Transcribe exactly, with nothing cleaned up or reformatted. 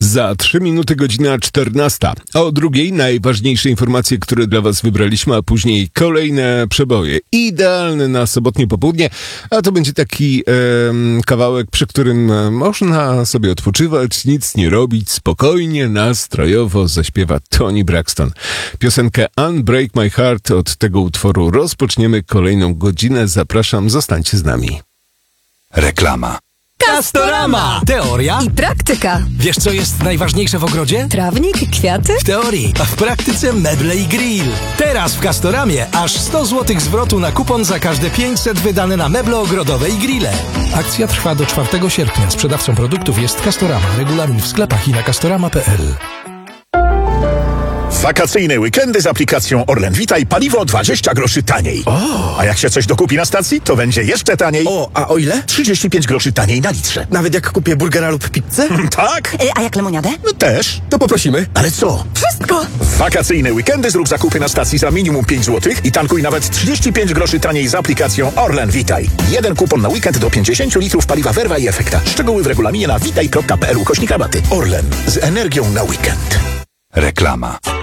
Za trzy minuty godzina czternasta. O drugiej najważniejsze informacje, które dla Was wybraliśmy, a później kolejne przeboje. Idealne na sobotnie popołudnie, a to będzie taki em, kawałek, przy którym można sobie odpoczywać, nic nie robić, spokojnie, nastrojowo zaśpiewa Toni Braxton. Piosenkę Unbreak My Heart od tego utworu rozpoczniemy kolejną godzinę. Zapraszam, zostańcie z nami. Reklama. Castorama! Teoria i praktyka. Wiesz, co jest najważniejsze w ogrodzie? Trawnik, kwiaty? W teorii, a w praktyce meble i grill. Teraz w Castoramie aż sto złotych zwrotu na kupon za każde pięćset wydane na meble ogrodowe i grille. Akcja trwa do czwartego sierpnia. Sprzedawcą produktów jest Castorama. Regulamin w sklepach i na castorama kropka p l. Wakacyjne weekendy z aplikacją Orlen Witaj, paliwo dwadzieścia groszy taniej. O! A jak się coś dokupi na stacji, to będzie jeszcze taniej. O, a o ile? trzydzieści pięć groszy taniej na litrze. Nawet jak kupię burgera lub pizzę? Tak? E, a jak lemoniadę? No też. To poprosimy. Ale co? Wszystko! W wakacyjne weekendy zrób zakupy na stacji za minimum pięć złotych i tankuj nawet trzydzieści pięć groszy taniej z aplikacją Orlen Witaj. Jeden kupon na weekend do pięćdziesiąt litrów paliwa Verva i Efekta. Szczegóły w regulaminie na witaj kropka p l ukośnik rabaty. Orlen. Z energią na weekend. Reklama.